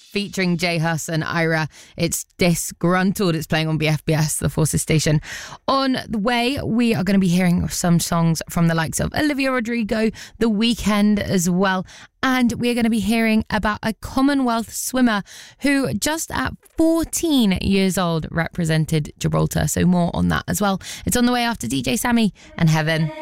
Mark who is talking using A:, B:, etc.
A: featuring J Hus and Ira. It's Disgruntled. It's playing on BFBS, the Forces station. On the way, we are going to be hearing some songs from the likes of Olivia Rodrigo, The Weeknd as well. And we're going to be hearing about a Commonwealth swimmer who just at 14 years old represented Gibraltar. So more on that as well. It's on the way after DJ Sammy and Heaven.